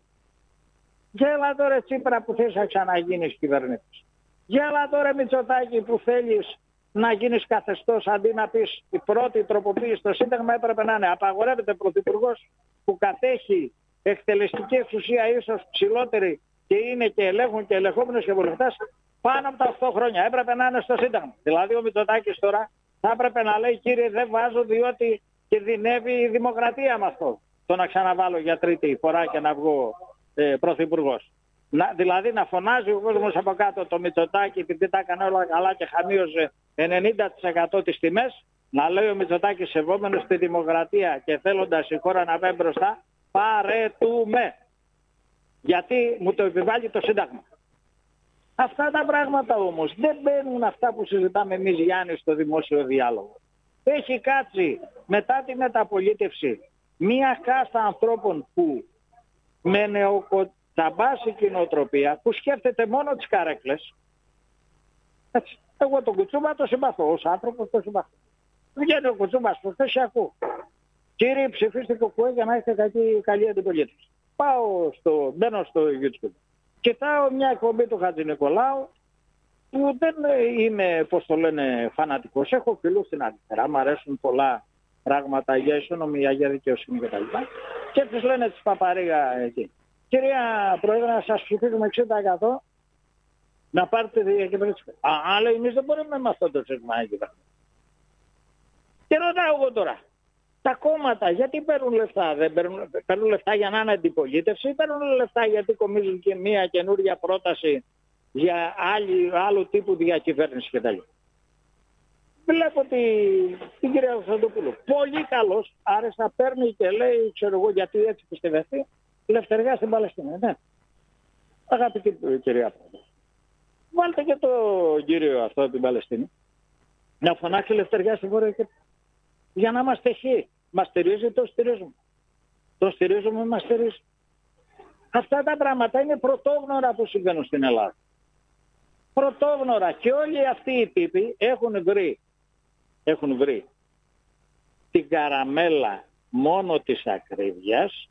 Γέλα τώρα Τσίπρα που θες να ξαναγίνεις κυβερνήτης. Γέλα τώρα Μητσοτάκη που θέλεις να γίνεις καθεστώς, αντί να πεις η πρώτη τροποποίηση στο Σύνταγμα έπρεπε να είναι απαγορεύεται πρωθυπουργός που κατέχει εκτελεστική εξουσία ίσως ψηλότερη και είναι και ελέγχουν και ελεγχόμενος και βουλευτές πάνω από τα οκτώ χρόνια. Έπρεπε να είναι στο Σύνταγμα. Δηλαδή ο Μητσοτάκης τώρα θα έπρεπε να λέει κύριε δεν βάζω διότι κινδυνεύει η δημοκρατία με αυτό. Το να ξαναβάλω για τρίτη φορά και να βγω ε, πρωθυπουργός. Να, δηλαδή να φωνάζει ο κόσμος από κάτω το Μητσοτάκη επειδή τα έκανε όλα καλά και χαμείωσε ενενήντα τοις εκατό τις τιμές, να λέει ο Μητσοτάκης σεβόμενος τη δημοκρατία και θέλοντας η χώρα να πάει μπροστά, παρετούμε. Γιατί μου το επιβάλλει το Σύνταγμα. Αυτά τα πράγματα όμως δεν μπαίνουν αυτά που συζητάμε εμείς Γιάννη στο δημόσιο διάλογο. Έχει κάτσει μετά τη μεταπολίτευση μία κάστα ανθρώπων που με νεοκοτσαμπάσικη νοοτροπία που σκέφτεται μόνο τις καρέκλες. Έτσι. Εγώ τον Κουτσούμπα το συμπαθώ, ως άνθρωπος το συμπαθώ. Βγαίνει ο Κουτσούμπας προχθές και ακούω. Κύριε ψηφίστε το κουέ για να έχετε κακή, καλή αντιπολίτευση. Πάω στο, μπαίνω στο YouTube. Κοιτάω μια εκπομπή του Χατζη Νικολάου που δεν είμαι, πώς το λένε, φανατικός. Έχω φίλους στην αριστερά, μου αρέσουν πολλά πράγματα για ισονομία, για δικαιοσύνη κτλ. Και τους λένε τις παπαρίγα εκεί. Κυρία Πρόεδρε, να σας ψηφίσουμε εξήντα τοις εκατό να πάρετε διακυβέρνηση. Α, λέει, εμείς δεν μπορούμε με αυτό το σύστημα να κυβερνήσουμε. Και ρωτάω εγώ τώρα, τα κόμματα γιατί παίρνουν λεφτά? Δεν παίρνουν, παίρνουν λεφτά για να είναι αντιπολίτευση ή παίρνουν λεφτά γιατί κομίζουν και μια καινούργια πρόταση για άλλη, άλλου τύπου διακυβέρνηση κτλ. Βλέπω τη, την κυρία Κωνσταντοπούλου. Πολύ καλός, άρεσα, παίρνει και λέει, ξέρω εγώ γιατί έτσι πιστεύετε, ελευθερία στην Παλαιστίνη. Ναι. Αγαπητή κυρία Πρόεδρε, βάλτε και το κύριο αυτό την Παλαιστίνη να φωνάξει ελευθερία στην Βόρεια και για να μας τεχεί. Μας στηρίζει, το στηρίζουμε. Το στηρίζουμε, μας στηρίζει. Αυτά τα πράγματα είναι πρωτόγνωρα που συμβαίνουν στην Ελλάδα. Πρωτόγνωρα. Και όλοι αυτοί οι τύποι έχουν βρει, έχουν βρει την καραμέλα μόνο της ακρίβειας,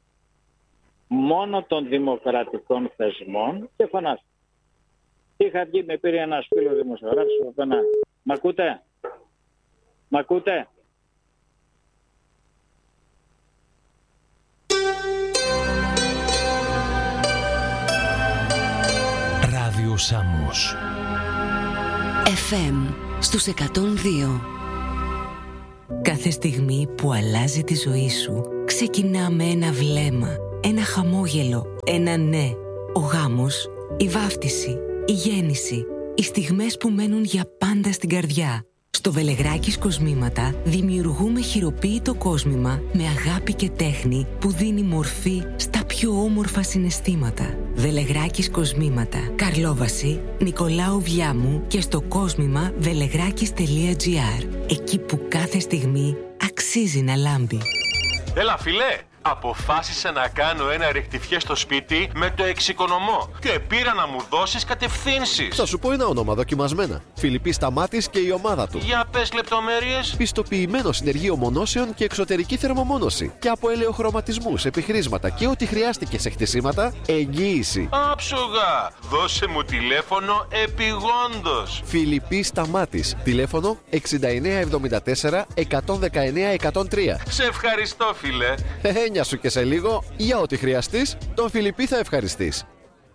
μόνο των δημοκρατικών θεσμών και φωνάζει. Είχα βγει, με πήρε ένας φίλος δημοσιογράφος, να... Μ' ακούτε? Μ' ακούτε? Ράδιο Σάμος εφ εμ στους εκατόν δύο. Κάθε στιγμή που αλλάζει τη ζωή σου ξεκινά με ένα βλέμμα, ένα χαμόγελο, ένα ναι. Ο γάμος, η βάφτιση, η γέννηση, οι στιγμές που μένουν για πάντα στην καρδιά. Στο Βελεγράκης Κοσμήματα δημιουργούμε χειροποίητο κόσμημα με αγάπη και τέχνη που δίνει μορφή στα πιο όμορφα συναισθήματα. Βελεγράκης Κοσμήματα, Καρλόβαση, Νικολάου Βιάμου και στο κόσμημα βελεγράκης τελεία τζι άρ. Εκεί που κάθε στιγμή αξίζει να λάμπει. Έλα φίλε, αποφάσισα να κάνω ένα ρεκτιφιέ στο σπίτι με το εξοικονομώ και πήρα να μου δώσεις κατευθύνσεις. Θα σου πω ένα όνομα δοκιμασμένα. Φιλιππής Σταμάτης και η ομάδα του. Για πες λεπτομέρειες. Πιστοποιημένο συνεργείο μονώσεων και εξωτερική θερμομόνωση. Και από ελαιοχρωματισμούς, επιχρήσματα και ό,τι χρειάστηκε σε χτισήματα, εγγύηση. Άψογα! Δώσε μου τηλέφωνο επιγόντως. Φιλιππής Σταμάτης. Τηλέφωνο εξήντα εννέα εβδομήντα τέσσερα εκατόν δεκαεννέα εκατόν τρία. Σε ευχαριστώ φίλε. Έννοια σου και σε λίγο, για ό,τι χρειαστείς, τον Φιλιππή θα ευχαριστείς.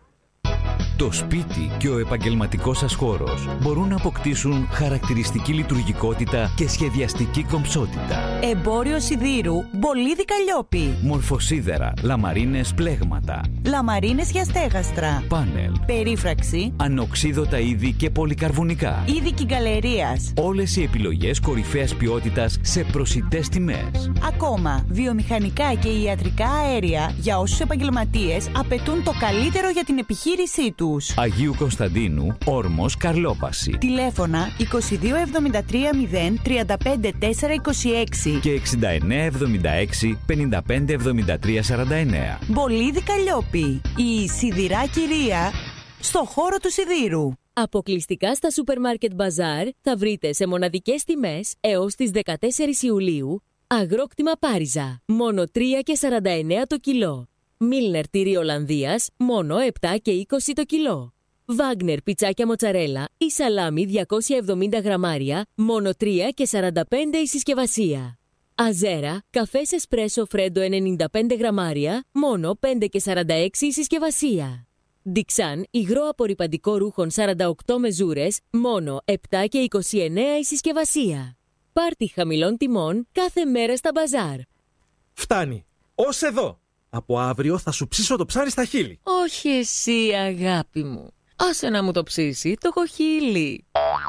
Το σπίτι και ο επαγγελματικός σας χώρος μπορούν να αποκτήσουν χαρακτηριστική λειτουργικότητα και σχεδιαστική κομψότητα. Εμπόριο σιδήρου Μπολίδι Καλλιόπη. Μορφοσίδερα, λαμαρίνες πλέγματα, Λαμαρίνες για στέγαστρα, πάνελ, περίφραξη, ανοξίδωτα είδη και πολυκαρβουνικά. είδη κυγκαλερίας. Όλες οι επιλογές κορυφαίας ποιότητας σε προσιτές τιμές. Ακόμα, βιομηχανικά και ιατρικά αέρια για όσους επαγγελματίες απαιτούν το καλύτερο για την επιχείρησή τους. Αγίου Κωνσταντίνου, Όρμος, Καρλόπαση. Τηλέφωνα είκοσι δύο εβδομήντα τρία μηδέν τριάντα πέντε τέσσερα είκοσι έξι Και εξήντα εννέα εβδομήντα έξι πενήντα πέντε εβδομήντα τρία σαράντα εννέα. Μπολίδι Καλλιόπη. Η σιδηρά κυρία στο χώρο του σιδήρου. Αποκλειστικά στα σούπερ μάρκετ Bazaar θα βρείτε σε μοναδικές τιμές έως τις δεκατέσσερις Ιουλίου αγρόκτημα Πάριζα, μόνο τρία και σαράντα εννέα το κιλό. Μίλνερ τυρί Ολλανδίας, μόνο επτά και είκοσι το κιλό. Βάγνερ πιτσάκια μοτσαρέλα ή σαλάμι διακόσια εβδομήντα γραμμάρια, μόνο τρία και σαράντα πέντε η συσκευασία. Αζέρα, καφές εσπρέσο φρέντο ενενήντα πέντε γραμμάρια, μόνο πέντε και σαράντα έξι η συσκευασία. Ντιξάν, υγρό απορρυπαντικό ρούχων σαράντα οκτώ μεζούρες, μόνο επτά και είκοσι εννέα η συσκευασία. Πάρτι χαμηλών τιμών κάθε μέρα στα μπαζάρ. Φτάνει. Ως εδώ. Από αύριο θα σου ψήσω το ψάρι στα χείλη. Όχι εσύ αγάπη μου. Άσε να μου το ψήσει το κοχύλι.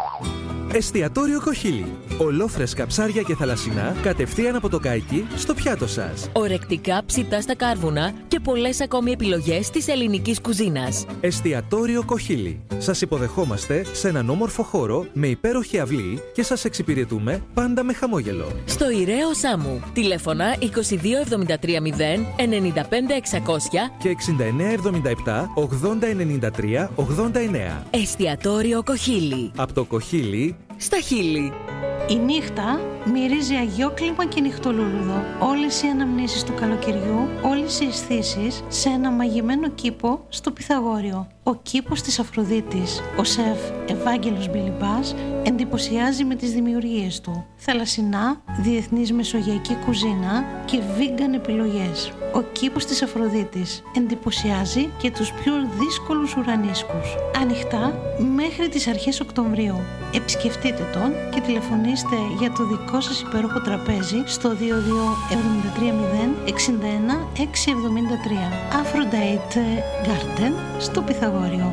Εστιατόριο Κοχύλι. Ολόφρεσκα ψάρια και θαλασσινά κατευθείαν από το καϊκί στο πιάτο σας. Ορεκτικά ψητά στα κάρβουνα και πολλές ακόμη επιλογές της ελληνικής κουζίνας. Εστιατόριο Κοχύλι. Σας υποδεχόμαστε σε έναν όμορφο χώρο με υπέροχη αυλή και σας εξυπηρετούμε πάντα με χαμόγελο. Στο Ηραίο Σάμου. Τηλέφωνα είκοσι δύο εβδομήντα τρία μηδέν ενενήντα πέντε εξακόσια και εξήντα εννέα εβδομήντα επτά ογδόντα ενενήντα τρία ογδόντα εννέα. Εστιατόριο Κοχύλι. Από το Κοχύλι στα χείλη. Η νύχτα μυρίζει αγιόκλιμα και νυχτολούλουδο. Όλες οι αναμνήσεις του καλοκαιριού, όλες οι αισθήσεις σε ένα μαγειμένο κήπο στο Πυθαγόριο. Ο κήπος της Αφροδίτης. Ο σεφ Ευάγγελος Μπιλιμπάς εντυπωσιάζει με τις δημιουργίες του. Θαλασσινά, διεθνής μεσογειακή κουζίνα και vegan επιλογές. Ο κήπος της Αφροδίτης εντυπωσιάζει και τους πιο δύσκολους ουρανίσκους. Ανοιχτά μέχρι τις αρχές Οκτωβρίου. Επισκεφτείτε τον και τηλεφωνήστε για το δικό σας υπέροχο τραπέζι στο δύο δύο εβδομήντα τρία μηδέν εξήντα ένα έξι εβδομήντα τρία. Aphrodite Garden στο Πυθαγόριο.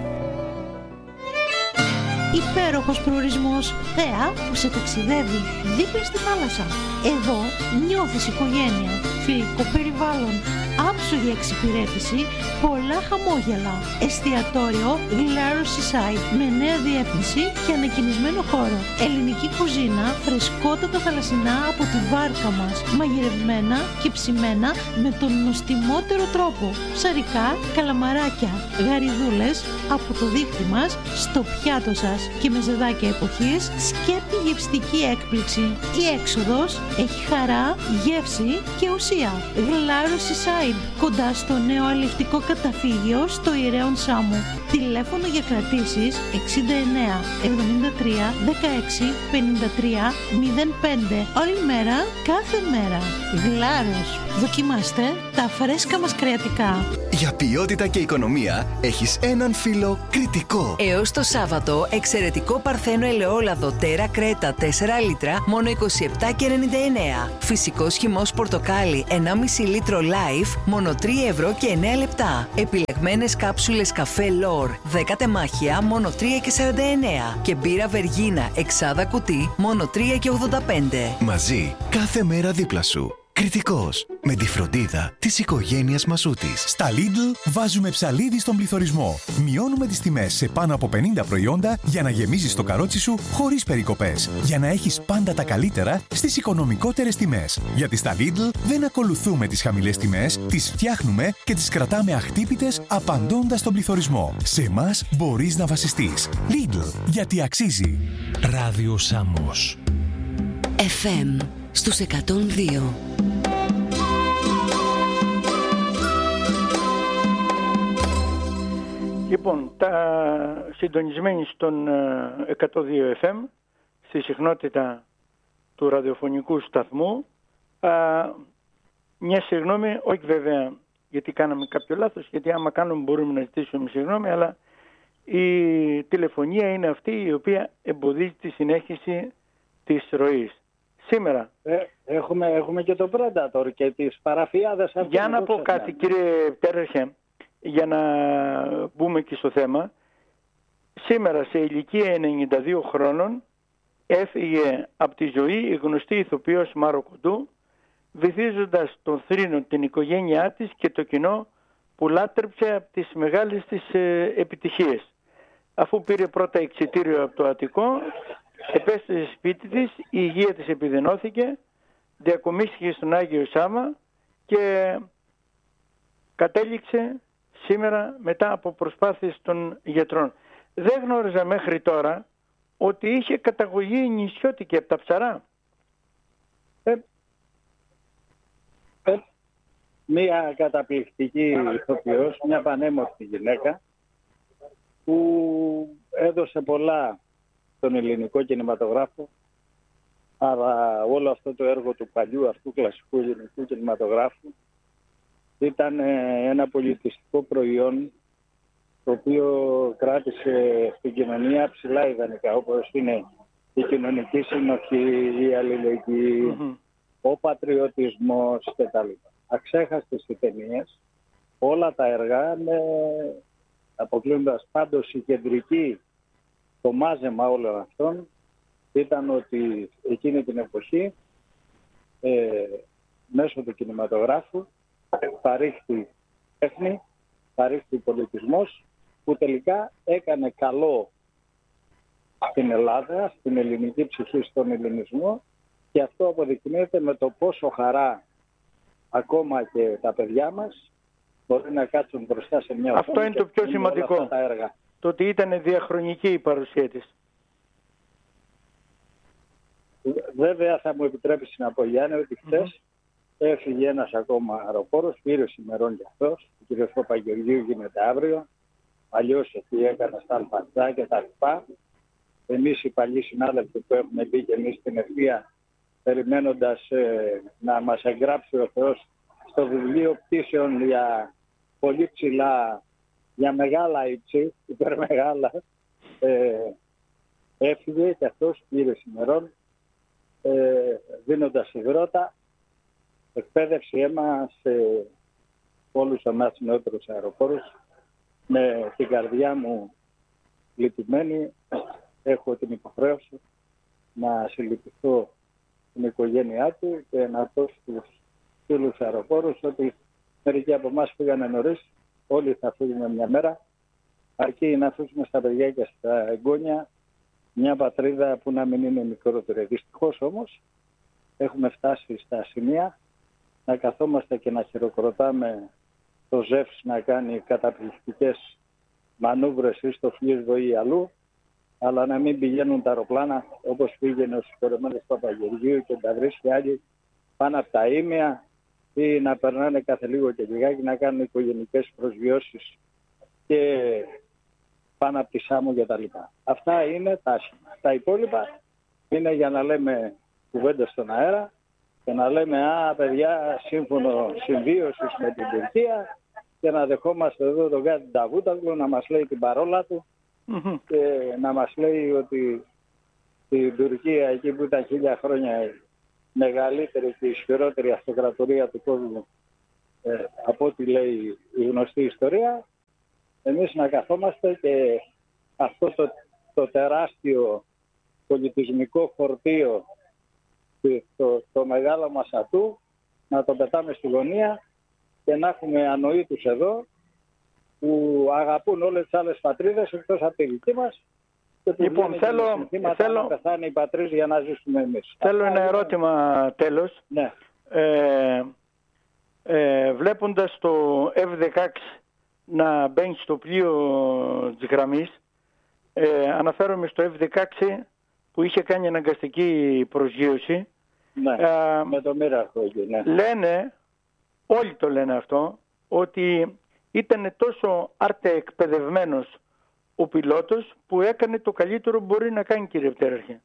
Υπέροχος προορισμός, θέα που σε ταξιδεύει δίπλα στη θάλασσα. Εδώ νιώθεις οικογένεια, φιλικό περιβάλλον, άψογη εξυπηρέτηση, πολλά χαμόγελα. Εστιατόριο Glarus Seaside με νέα διεύθυνση και ανακοινισμένο χώρο. Ελληνική κουζίνα, φρεσκότατα θαλασσινά από τη βάρκα μας, μαγειρευμένα και ψημένα με τον νοστιμότερο τρόπο. Ψαρικά, καλαμαράκια, γαριδούλες από το δίχτυ μας στο πιάτο σας και με ζεδάκια εποχής, σκέπτη γευστική έκπληξη. Η έξοδος έχει χαρά, γεύση και ουσία. Glarus Seaside, κοντά στο νέο αλλιευτικό καταφύγιο στο Ηραίον Σάμου. Τηλέφωνο για κρατήσεις εξήντα εννέα εβδομήντα τρία δεκαέξι πενήντα τρία μηδέν πέντε. Όλη μέρα, κάθε μέρα. Γλάρος. Δοκιμάστε τα φρέσκα μας κρεατικά. Για ποιότητα και οικονομία έχεις έναν φίλο Κρητικό. Έως το Σάββατο, εξαιρετικό παρθένο ελαιόλαδο Τέρα Κρέτα τέσσερα λίτρα, μόνο είκοσι επτά και ενενήντα εννέα. Φυσικός χυμός πορτοκάλι ενάμιση λίτρο Life, μόνο τρία ευρώ και εννέα λεπτά. Επιλεγμένες κάψουλες καφέ Λόρ δέκα τεμάχια, μόνο τρία και σαράντα εννέα. Και μπύρα Βεργίνα εξάδα κουτί, μόνο τρία και ογδόντα πέντε. Μαζί, κάθε μέρα δίπλα σου. Κριτικός. Με τη φροντίδα της οικογένειας Μασούτης. Στα Lidl βάζουμε ψαλίδι στον πληθωρισμό. Μειώνουμε τις τιμές σε πάνω από πενήντα προϊόντα για να γεμίζεις το καρότσι σου χωρίς περικοπές. Για να έχεις πάντα τα καλύτερα στις οικονομικότερες τιμές. Γιατί στα Lidl δεν ακολουθούμε τις χαμηλές τιμές, τις φτιάχνουμε και τις κρατάμε αχτύπητες απαντώντας στον πληθωρισμό. Σε εμάς μπορείς να βασιστείς. Lidl, γιατί αξίζει. Ράδιο Σάμος. εφ εμ στους εκατόν δύο. Λοιπόν, τα συντονισμένοι στον εκατόν δύο εφ εμ, στη συχνότητα του ραδιοφωνικού σταθμού, α, μια συγγνώμη, όχι βέβαια γιατί κάναμε κάποιο λάθος, γιατί άμα κάνουμε μπορούμε να ζητήσουμε συγγνώμη, αλλά η τηλεφωνία είναι αυτή η οποία εμποδίζει τη συνέχιση της ροής. Σήμερα. Ε, έχουμε, έχουμε και το Predator και τις παραφιάδες αυτές. Για να πω κάτι, κύριε Πτέρερχε, για να μπούμε και στο θέμα. Σήμερα σε ηλικία ενενήντα δύο χρόνων έφυγε από τη ζωή η γνωστή ηθοποιός Μάρο Κοντού, βυθίζοντας τον θρήνο την οικογένειά της και το κοινό που λάτρεψε από τις μεγάλες της ε, επιτυχίες. Αφού πήρε πρώτα εξιτήριο από το Αττικό, επέστρεψε σπίτι της, η υγεία της επιδεινώθηκε, διακομίστηκε στον Άγιο Σάμα και κατέληξε σήμερα μετά από προσπάθειες των γιατρών. Δεν γνώριζα μέχρι τώρα ότι είχε καταγωγή νησιώτικη από τα Ψαρά. Ε, ε, μία καταπληκτική ηθοποιός, μια πανέμορφη γυναίκα που έδωσε πολλά στον ελληνικό κινηματογράφο, αλλά όλο αυτό το έργο του παλιού αυτού κλασικού ελληνικού κινηματογράφου ήταν ένα πολιτιστικό προϊόν το οποίο κράτησε στην κοινωνία ψηλά ιδανικά, όπως είναι η κοινωνική συνοχή, η αλληλεγγύη, mm-hmm. ο πατριωτισμός κτλ. Αξέχαστες οι ταινίες, όλα τα έργα, με... αποκλείοντας πάντως η κεντρική, το μάζεμα όλων αυτών ήταν ότι εκείνη την εποχή ε, μέσω του κινηματογράφου παρήχθη τέχνη, παρήχθη πολιτισμός που τελικά έκανε καλό στην Ελλάδα, στην ελληνική ψυχή, στον ελληνισμό, και αυτό αποδεικνύεται με το πόσο χαρά ακόμα και τα παιδιά μας μπορεί να κάτσουν μπροστά σε μια οθόνη. Αυτό είναι το πιο σημαντικό, τα έργα. Το ότι ήταν διαχρονική η παρουσία της. Βέβαια θα μου επιτρέψει να πω, Γιάννη, ότι χθες mm-hmm. έφυγε ένας ακόμα αεροπόρος, πήρε ημερών κι αυτός, ο κ. Παπαγεωργίου γίνεται αύριο, αλλιώς εκεί έκανε στα Αλφαντζά και τα λοιπά. Εμείς οι παλιοί συνάδελφοι που έχουμε μπει και εμείς στην ευθεία, περιμένοντας ε, να μας εγγράψει ο Θεός στο βιβλίο πτήσεων για πολύ ψηλά, για μεγάλα ύψη, υπερμεγάλα, ε, έφυγε και αυτός πήρε ημερών, ε, δίνοντας υγρότα, εκπαίδευση αίμα σε όλους εμάς νεότερους αεροπόρους. Με την καρδιά μου λυπημένη έχω την υποχρέωση να συλληπιθώ την οικογένειά του και να πω στους φίλους αεροπόρους ότι μερικοί από εμάς πήγανε νωρίς, όλοι θα φύγουμε μια μέρα, αρκεί να αφήσουμε στα παιδιά και στα εγγόνια μια πατρίδα που να μην είναι μικρότερη. Δυστυχώς όμως έχουμε φτάσει στα σημεία να καθόμαστε και να χειροκροτάμε το ΖΕΦΣ να κάνει καταπληκτικές μανούβρες ή στο Φλίσβο ή αλλού, αλλά να μην πηγαίνουν τα αεροπλάνα όπως πήγαινε ο συγχωρεμένος Παπαγεωργίου και τα βρίσκει άλλοι πάνω από τα ήμια, ή να περνάνε κάθε λίγο και λιγάκι να κάνουν οικογενικές προσβιώσεις και πάνω από τη Σάμο και τα λοιπά. Αυτά είναι τα άσχημα. Τα υπόλοιπα είναι για να λέμε κουβέντες στον αέρα και να λέμε «Α, παιδιά, σύμφωνο συμβίωσης με την Τουρκία», και να δεχόμαστε εδώ τον Γκάντι Νταβούταγλου να μας λέει την παρόλα του mm-hmm. και να μας λέει ότι στην Τουρκία, εκεί που ήταν χίλια χρόνια η μεγαλύτερη και ισχυρότερη αυτοκρατορία του κόσμου, ε, από ό,τι λέει η γνωστή ιστορία, εμείς να καθόμαστε και αυτό το, το τεράστιο πολιτισμικό φορτίο, το, το μεγάλο μας ατού, να το πετάμε στη γωνία και να έχουμε ανοήτους εδώ που αγαπούν όλες τις άλλες πατρίδες εκτός από τη δική μας. Και λοιπόν, θέλω, θέλω να πεθάνει η πατρίδα για να ζήσουμε εμείς. Θέλω ένα ερώτημα τέλος. Ναι. Ε, ε, βλέποντας το εφ δεκαέξι να μπαίνει στο πλοίο της γραμμής, ε, αναφέρομαι στο εφ δεκαέξι που είχε κάνει αναγκαστική προσγείωση. Ναι, ε, με το μοίραχο εκεί, ναι. Λένε, όλοι το λένε αυτό, ότι ήταν τόσο άρτε εκπαιδευμένος ο πιλότος που έκανε το καλύτερο που μπορεί να κάνει, κύριε Πτέραρχε.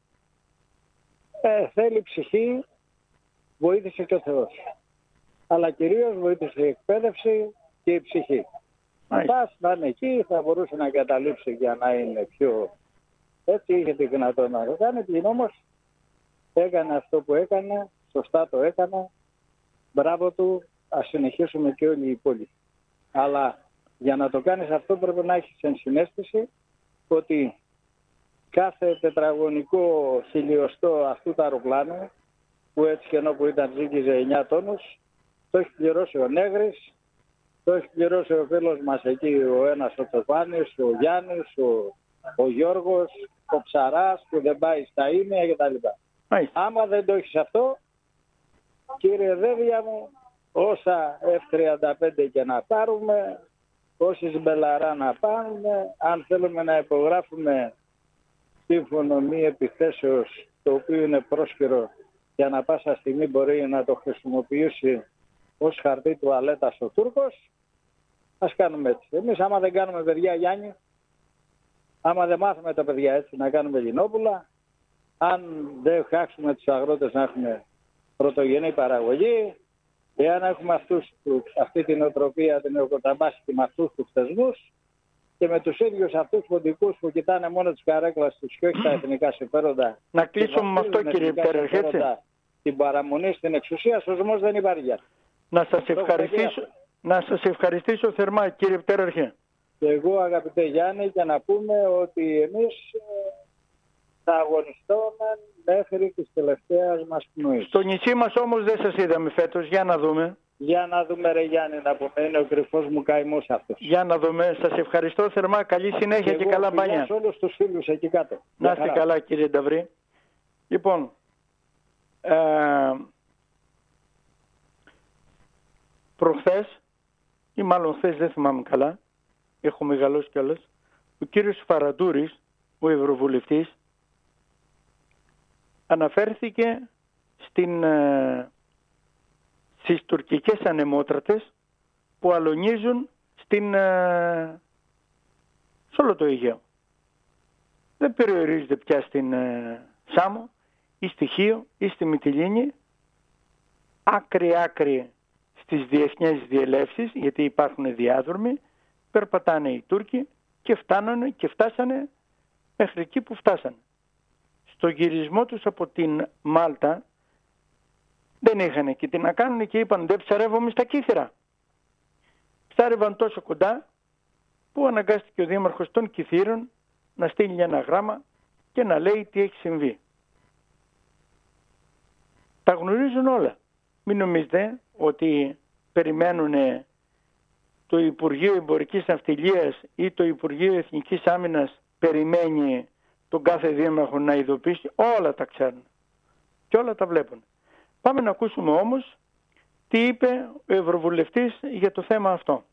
Ε, θέλει ψυχή, βοήθησε και ο Θεός. Αλλά κυρίως βοήθησε η εκπαίδευση και η ψυχή. Αυτά να είναι εκεί, θα μπορούσε να καταλήψει για να είναι πιο... Έτσι είχε τη δυνατότητα να το κάνει, την όμως έκανε αυτό που έκανε, σωστά το έκανε, μπράβο του, ας συνεχίσουμε και όλοι οι υπόλοιποι. Αλλά για να το κάνεις αυτό πρέπει να έχεις ενσυναίσθηση ότι κάθε τετραγωνικό χιλιοστό αυτού του αεροπλάνου, που έτσι και ενώ που ήταν ζύγιζε εννιά τόνους, το έχει πληρώσει ο Νέγρης, το έχει πληρώσει ο φίλος μας εκεί, ο ένας ο Τσοφάνης, ο Γιάννης, ο, ο Γιώργος, ο Ψαράς που δεν πάει στα ίμια κτλ. Άμα δεν το έχεις αυτό, κύριε Δέβια μου, όσα εφ τριάντα πέντε και να πάρουμε, όσοι μπελαρά να πάρουμε, αν θέλουμε να υπογράφουμε σύμφωνο μη επιθέσεως, το οποίο είναι πρόσχερο για να πάσα στιγμή μπορεί να το χρησιμοποιήσει ως χαρτί τουαλέτας ο Τούρκος, ας κάνουμε έτσι. Εμείς άμα δεν κάνουμε παιδιά, Γιάννη, άμα δεν μάθουμε τα παιδιά έτσι να κάνουμε λινόπουλα, αν δεν χάξουμε τους αγρότες να έχουμε πρωτογενή παραγωγή, εάν έχουμε αυτούς, αυτή την οτροπία, την νεοκοταμπάσικη με αυτούς τους θεσμούς και με τους ίδιους αυτούς ποντικούς που κοιτάνε μόνο τις καρέκλας τους και όχι τα εθνικά συμφέροντα. Να κλείσουμε με αυτό, κύριε Πτέραρχε, έτσι. Την παραμονή στην εξουσία, σωσμός δεν υπάρχει. Να σας ευχαριστήσω, να σας ευχαριστήσω θερμά, κύριε Πτέραρχε. Και εγώ, αγαπητέ Γιάννη, και να πούμε ότι εμείς θα αγωνιστούμε μέχρι τις τελευταίες μας πνοής. Στο νησί μας όμως δεν σας είδαμε φέτος. Για να δούμε. Για να δούμε, ρε Γιάννη, να πούμε, είναι ο κρυφός μου καημός αυτός. Για να δούμε. Σας ευχαριστώ θερμά. Καλή συνέχεια και, και καλά μπάνια. Και όλους τους φίλους εκεί κάτω. Να είστε καλά, κύριε Νταβρή. Λοιπόν, ε, προχθές, ή μάλλον χθες, δεν θυμάμαι καλά, έχω μεγαλώσει κιόλας, ο κύριος Φαραντούρης, ο Ευρωβουλευτής, αναφέρθηκε στην, ε, στις τουρκικές ανεμότρατες που αλωνίζουν στην, ε, σε όλο το Αιγαίο. Δεν περιορίζεται πια στην ε, Σάμο ή στη Χίο ή στη Μυτιλήνη, άκρη-άκρη στις διεθνές διελεύσεις, γιατί υπάρχουν διάδρομοι, περπατάνε οι Τούρκοι και φτάνανε και φτάσανε μέχρι εκεί που φτάσανε. Στο γυρισμό τους από την Μάλτα δεν είχαν και τι να κάνουν και είπαν δεν ψαρεύομαι στα Κύθυρα. Ψάρευαν τόσο κοντά που αναγκάστηκε ο δήμαρχος των Κυθύρων να στείλει ένα γράμμα και να λέει τι έχει συμβεί. Τα γνωρίζουν όλα. Μην νομίζετε ότι περιμένουν το Υπουργείο Εμπορικής Ναυτιλίας ή το Υπουργείο Εθνικής Άμυνας περιμένει τον κάθε δήμαρχο να ειδοποιήσει. Όλα τα ξέρουν και όλα τα βλέπουν. Πάμε να ακούσουμε όμως τι είπε ο Ευρωβουλευτής για το θέμα αυτό.